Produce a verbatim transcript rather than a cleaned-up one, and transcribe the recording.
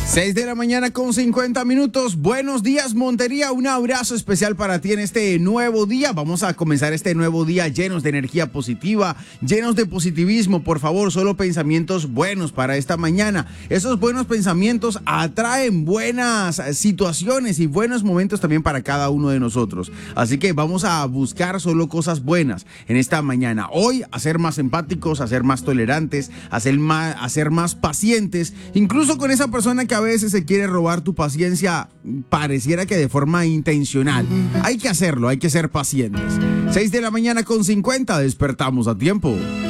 seis de la mañana con cincuenta minutos. Buenos días, Montería. Un abrazo especial para ti en este nuevo día. Vamos a comenzar este nuevo día llenos de energía positiva, llenos de positivismo. Por favor, solo pensamientos buenos para esta mañana. Esos buenos pensamientos atraen buenas situaciones y buenos momentos también para cada uno de nosotros. Así que vamos a buscar solo cosas buenas en esta mañana. Hoy, a ser más empáticos, a ser más tolerantes, a ser más, a ser más pacientes, incluso con esa persona que a veces se quiere robar tu paciencia, pareciera que de forma intencional. Hay que hacerlo, hay que ser pacientes. seis de la mañana con cincuenta, despertamos a tiempo.